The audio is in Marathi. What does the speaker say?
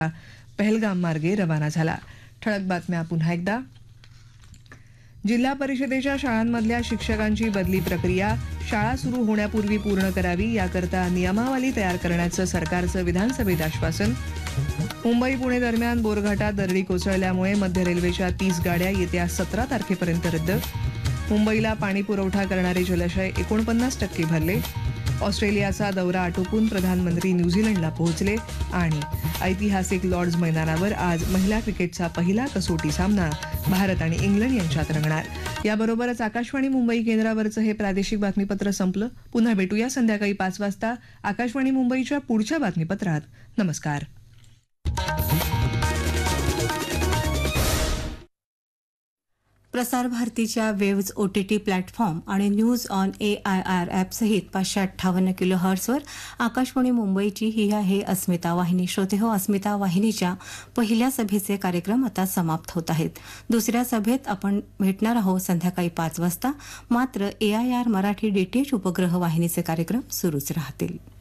पहलगाम मार्गे रवाना झाला. ठळक बातम्या पुन्हा एकदा. जिल्हा परिषदेच्या शाळांमधल्या शिक्षकांची बदली प्रक्रिया शाळा सुरू होण्यापूर्वी पूर्ण करावी याकरता नियमावली तयार करण्याचं सरकारचं विधानसभेत आश्वासन. मुंबई पुणे दरम्यान बोरघाटात दरडी कोसळल्यामुळे मध्य रेल्वेच्या 30 गाड्या येत्या 17 तारखेपर्यंत रद्द. मुंबईला पाणी पुरवठा करणारे जलाशय 49% भरले. ऑस्ट्रेलियाचा दौरा आटोपून प्रधानमंत्री न्यूझीलंडला पोहोचले. आणि ऐतिहासिक लॉर्ड्स मैदानावर आज महिला क्रिकेटचा पहिला कसोटी सामना भारत आणि इंग्लंड यांच्यात रंगणार. याबरोबरच आकाशवाणी मुंबई केंद्रावरचं हे प्रादेशिक बातमीपत्र संपलं. पुन्हा भेटूया संध्याकाळी 5 वाजता आकाशवाणी मुंबईच्या पुढच्या बातमीपत्रात. नमस्कार. प्रसार भारतीच्या वेव्ज OTT प्लॅटफॉर्म आणि न्यूज ऑन AIR ॲप सहित 558 किलोहर्ट्झवर आकाशवाणी मुंबईची ही आहे अस्मिता वाहिनी. श्रोते हो, अस्मिता वाहिनीच्या पहिल्या सभेचे कार्यक्रम आता समाप्त होत आहेत. दुसऱ्या सभेत आपण भेटणार आहोत संध्याकाळी 5 वाजता. मात्र AIR मराठी DTH उपग्रह वाहिनीचे कार्यक्रम सुरूच राहतील.